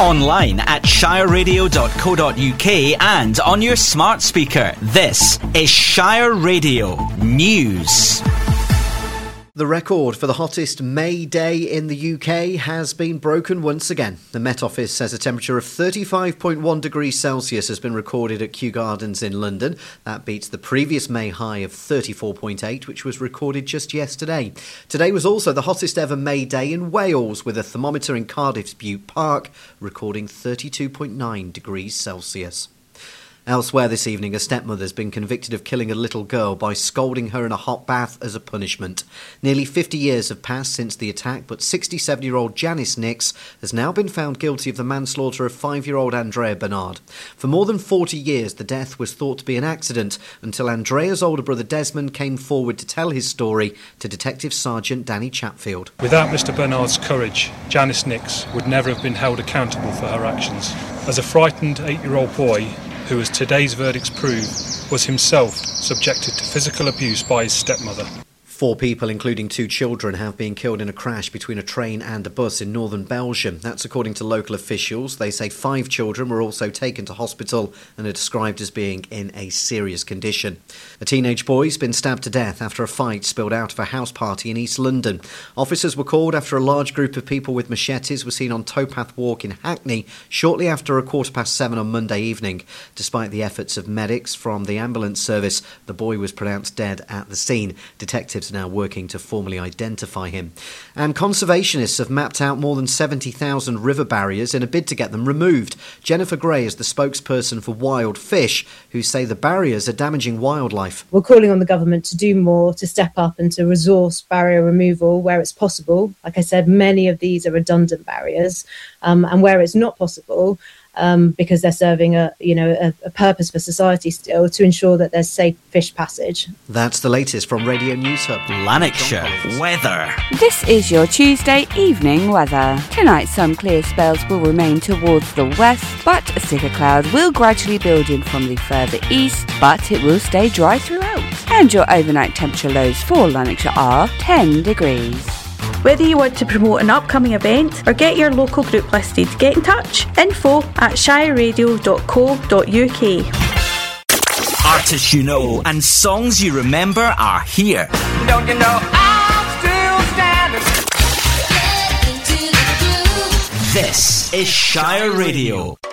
Online at shireradio.co.uk and on your smart speaker. This is Shire Radio News. The record for the hottest May day in the UK has been broken once again. The Met Office says a temperature of 35.1 degrees Celsius has been recorded at Kew Gardens in London. That beats the previous May high of 34.8, which was recorded just yesterday. Today was also the hottest ever May day in Wales, with a thermometer in Cardiff's Bute Park recording 32.9 degrees Celsius. Elsewhere this evening, a stepmother has been convicted of killing a little girl by scalding her in a hot bath as a punishment. Nearly 50 years have passed since the attack, but 67-year-old Janice Nix has now been found guilty of the manslaughter of 5-year-old Andrea Bernard. For more than 40 years, the death was thought to be an accident until Andrea's older brother Desmond came forward to tell his story to Detective Sergeant Danny Chatfield. Without Mr Bernard's courage, Janice Nix would never have been held accountable for her actions. As a frightened 8-year-old boy, who, as today's verdicts prove, was himself subjected to physical abuse by his stepmother. 4 people, including 2 children, have been killed in a crash between a train and a bus in northern Belgium. That's according to local officials. They say 5 children were also taken to hospital and are described as being in a serious condition. A teenage boy's been stabbed to death after a fight spilled out of a house party in East London. Officers were called after a large group of people with machetes were seen on Towpath Walk in Hackney shortly after 7:15 on Monday evening. Despite the efforts of medics from the ambulance service, the boy was pronounced dead at the scene. Detectives now working to formally identify him. And conservationists have mapped out more than 70,000 river barriers in a bid to get them removed. Jennifer Gray is the spokesperson for Wild Fish, who say the barriers are damaging wildlife. We're calling on the government to do more, to step up and to resource barrier removal where it's possible. Like I said, many of these are redundant barriers, and where it's not possible, because they're serving a purpose for society still, to ensure that there's safe fish passage. That's the latest from Radio News Hub. Lanarkshire weather. This is your Tuesday evening weather. Tonight some clear spells will remain towards the west, but a thicker cloud will gradually build in from the further east, but it will stay dry throughout. And your overnight temperature lows for Lanarkshire are 10 degrees. Whether you want to promote an upcoming event or get your local group listed, get in touch. info@shireradio.co.uk. Artists you know and songs you remember are here. Don't you know I'm still standing? This is Shire Radio.